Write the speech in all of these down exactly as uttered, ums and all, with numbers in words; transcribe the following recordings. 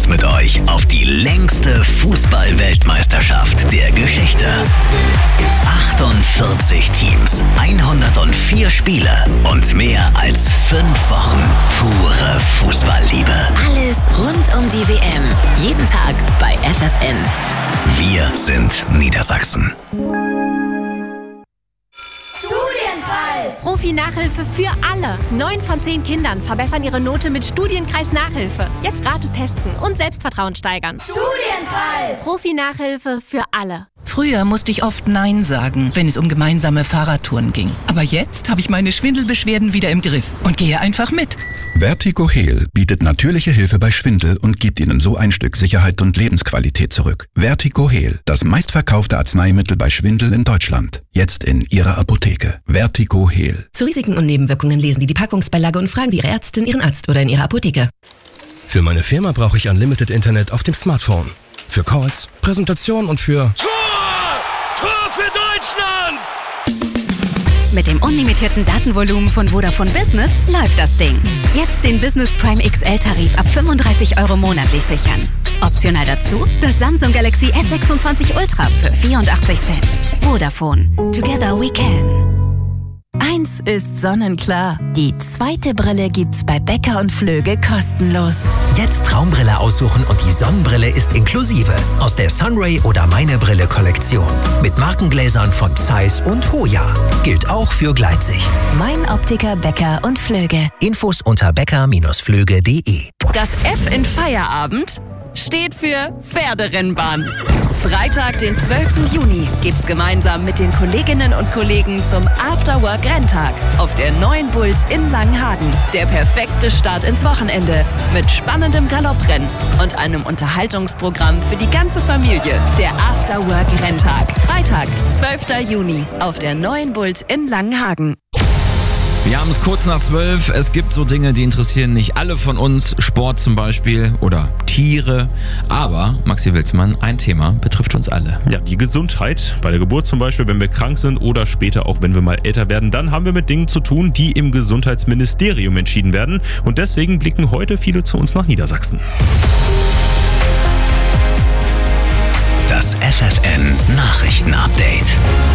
mit euch auf die längste Fußball-Weltmeisterschaft der Geschichte. achtundvierzig Teams, hundertvier Spiele und mehr als fünf Wochen pure Fußballliebe. Alles rund um die W M. Jeden Tag bei F F N. Wir sind Niedersachsen. Profi-Nachhilfe für alle. Neun von zehn Kindern verbessern ihre Note mit Studienkreis Nachhilfe. Jetzt gratis testen und Selbstvertrauen steigern. Studienkreis! Profi-Nachhilfe für alle. Früher musste ich oft Nein sagen, wenn es um gemeinsame Fahrradtouren ging. Aber jetzt habe ich meine Schwindelbeschwerden wieder im Griff und gehe einfach mit. Vertigo-Heal bietet natürliche Hilfe bei Schwindel und gibt Ihnen so ein Stück Sicherheit und Lebensqualität zurück. Vertigo-Heal, das meistverkaufte Arzneimittel bei Schwindel in Deutschland. Jetzt in Ihrer Apotheke. Vertigo-Heal. Zu Risiken und Nebenwirkungen lesen Sie die Packungsbeilage und fragen Sie Ihre Ärztin, Ihren Arzt oder in Ihrer Apotheke. Für meine Firma brauche ich Unlimited Internet auf dem Smartphone. Für Calls, Präsentation und für... Tor! Tor für Deutschland! Mit dem unlimitierten Datenvolumen von Vodafone Business läuft das Ding. Jetzt den Business Prime X L-Tarif ab fünfunddreißig Euro monatlich sichern. Optional dazu das Samsung Galaxy S sechsundzwanzig Ultra für vierundachtzig Cent. Vodafone. Together we can. Eins ist sonnenklar. Die zweite Brille gibt's bei Becker und Flöge kostenlos. Jetzt Traumbrille aussuchen und die Sonnenbrille ist inklusive. Aus der Sunray oder Meine Brille Kollektion. Mit Markengläsern von Zeiss und Hoya. Gilt auch für Gleitsicht. Mein Optiker Becker und Flöge. Infos unter becker Bindestrich flöge punkt de. Das F in Feierabend steht für Pferderennbahn. Freitag, den zwölften Juni, geht's gemeinsam mit den Kolleginnen und Kollegen zum Afterwork-Renntag auf der neuen Bult in Langenhagen. Der perfekte Start ins Wochenende mit spannendem Galopprennen und einem Unterhaltungsprogramm für die ganze Familie. Der Afterwork-Renntag. Freitag, zwölften Juni, auf der neuen Bult in Langenhagen. Wir haben es kurz nach zwölf. Es gibt so Dinge, die interessieren nicht alle von uns. Sport zum Beispiel oder Tiere. Aber, Maxi Wilsmann, ein Thema betrifft uns alle. Ja, die Gesundheit. Bei der Geburt zum Beispiel, wenn wir krank sind oder später auch, wenn wir mal älter werden, dann haben wir mit Dingen zu tun, die im Gesundheitsministerium entschieden werden. Und deswegen blicken heute viele zu uns nach Niedersachsen. Das F F N Nachrichten-Update.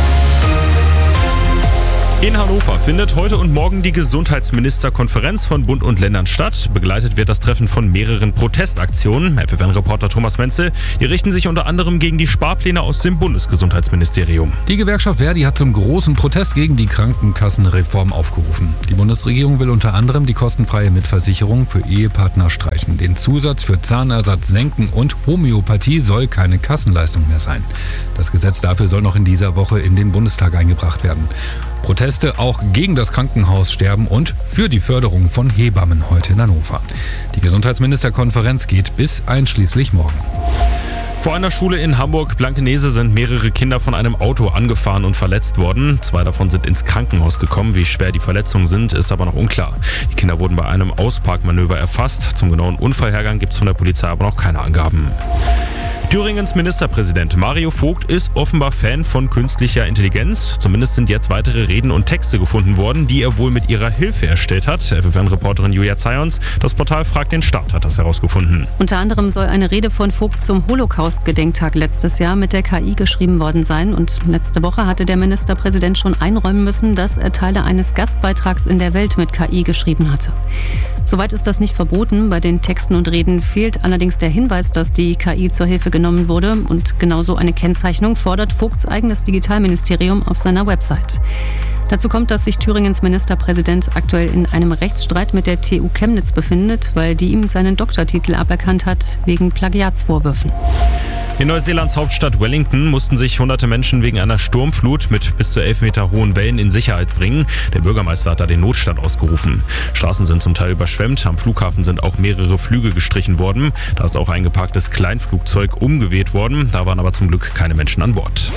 In Hannover findet heute und morgen die Gesundheitsministerkonferenz von Bund und Ländern statt. Begleitet wird das Treffen von mehreren Protestaktionen. F F N-Reporter Thomas Menzel. Die richten sich unter anderem gegen die Sparpläne aus dem Bundesgesundheitsministerium. Die Gewerkschaft Verdi hat zum großen Protest gegen die Krankenkassenreform aufgerufen. Die Bundesregierung will unter anderem die kostenfreie Mitversicherung für Ehepartner streichen. Den Zusatz für Zahnersatz senken und Homöopathie soll keine Kassenleistung mehr sein. Das Gesetz dafür soll noch in dieser Woche in den Bundestag eingebracht werden. Proteste auch gegen das Krankenhaussterben und für die Förderung von Hebammen heute in Hannover. Die Gesundheitsministerkonferenz geht bis einschließlich morgen. Vor einer Schule in Hamburg-Blankenese sind mehrere Kinder von einem Auto angefahren und verletzt worden. Zwei davon sind ins Krankenhaus gekommen. Wie schwer die Verletzungen sind, ist aber noch unklar. Die Kinder wurden bei einem Ausparkmanöver erfasst. Zum genauen Unfallhergang gibt es von der Polizei aber noch keine Angaben. Thüringens Ministerpräsident Mario Vogt ist offenbar Fan von künstlicher Intelligenz. Zumindest sind jetzt weitere Reden und Texte gefunden worden, die er wohl mit ihrer Hilfe erstellt hat. F F N-Reporterin Julia Zions. Das Portal Frag den Staat hat das herausgefunden. Unter anderem soll eine Rede von Vogt zum Holocaust-Gedenktag letztes Jahr mit der K I geschrieben worden sein. Und letzte Woche hatte der Ministerpräsident schon einräumen müssen, dass er Teile eines Gastbeitrags in der Welt mit K I geschrieben hatte. Soweit ist das nicht verboten. Bei den Texten und Reden fehlt allerdings der Hinweis, dass die K I zur Hilfe genommen wurde. Und genauso eine Kennzeichnung fordert Vogts eigenes Digitalministerium auf seiner Website. Dazu kommt, dass sich Thüringens Ministerpräsident aktuell in einem Rechtsstreit mit der T U Chemnitz befindet, weil die ihm seinen Doktortitel aberkannt hat wegen Plagiatsvorwürfen. In Neuseelands Hauptstadt Wellington mussten sich hunderte Menschen wegen einer Sturmflut mit bis zu elf Meter hohen Wellen in Sicherheit bringen. Der Bürgermeister hat da den Notstand ausgerufen. Straßen sind zum Teil überschwemmt. Am Flughafen sind auch mehrere Flüge gestrichen worden. Da ist auch ein geparktes Kleinflugzeug umgeweht worden. Da waren aber zum Glück keine Menschen an Bord.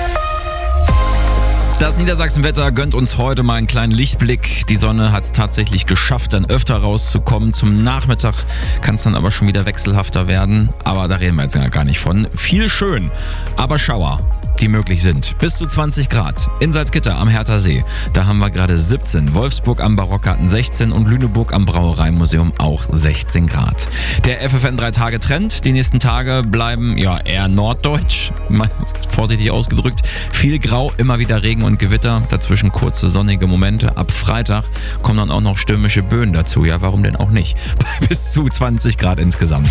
Das Niedersachsenwetter gönnt uns heute mal einen kleinen Lichtblick. Die Sonne hat es tatsächlich geschafft, dann öfter rauszukommen. Zum Nachmittag kann es dann aber schon wieder wechselhafter werden. Aber da reden wir jetzt gar nicht von. Viel schön, aber Schauer. die möglich sind. Bis zu zwanzig Grad. In Salzgitter am Hertha See, da haben wir gerade siebzehn. Wolfsburg am Barockgarten sechzehn und Lüneburg am Brauereimuseum auch sechzehn Grad. Der F F N drei Tage Trend. Die nächsten Tage bleiben ja eher norddeutsch, mal vorsichtig ausgedrückt. Viel Grau, immer wieder Regen und Gewitter. Dazwischen kurze sonnige Momente. Ab Freitag kommen dann auch noch stürmische Böen dazu. Ja, warum denn auch nicht? Bei bis zu zwanzig Grad insgesamt.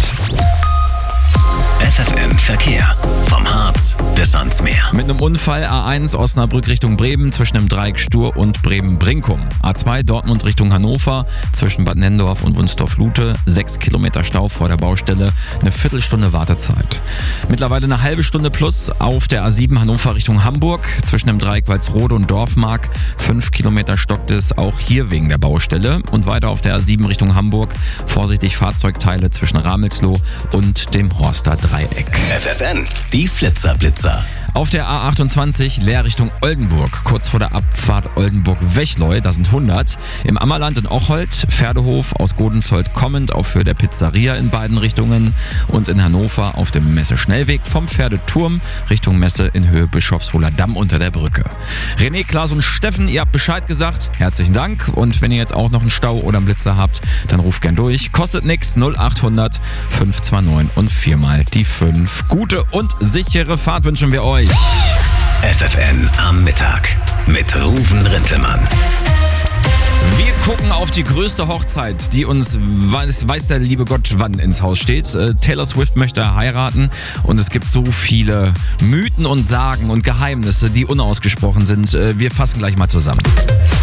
F F N Verkehr. Vom Harz bis ans Meer. Mit einem Unfall A eins Osnabrück Richtung Bremen zwischen dem Dreieck Stur und Bremen-Brinkum. A zwei Dortmund Richtung Hannover zwischen Bad Nennendorf und Wunstorf-Lute. Sechs Kilometer Stau vor der Baustelle. Eine Viertelstunde Wartezeit. Mittlerweile eine halbe Stunde plus auf der A sieben Hannover Richtung Hamburg zwischen dem Dreieck Walsrode und Dorfmark. Fünf Kilometer stockt es auch hier wegen der Baustelle. Und weiter auf der A sieben Richtung Hamburg. Vorsichtig Fahrzeugteile zwischen Ramelsloh und dem Horster Dreieck. F F N, die Flitzerblitzer. Auf der A achtundzwanzig leer Richtung Oldenburg, kurz vor der Abfahrt Oldenburg-Wechleu, da sind hundert. Im Ammerland in Ocholt, Pferdehof aus Godenzold kommend auf Höhe der Pizzeria in beiden Richtungen. Und in Hannover auf dem Messe-Schnellweg vom Pferdeturm Richtung Messe in Höhe Bischofshohler Damm unter der Brücke. René, Klaas und Steffen, ihr habt Bescheid gesagt. Herzlichen Dank. Und wenn ihr jetzt auch noch einen Stau oder einen Blitzer habt, dann ruft gern durch. Kostet nix, null achthundert fünf zwei neun und viermal die fünf. Gute und sichere Fahrt wünschen wir euch. F F N am Mittag mit Ruven Rintelmann. Wir gucken auf die größte Hochzeit, die uns, weiß, weiß der liebe Gott, wann ins Haus steht. Äh, Taylor Swift möchte heiraten und es gibt so viele Mythen und Sagen und Geheimnisse, die unausgesprochen sind. Äh, wir fassen gleich mal zusammen.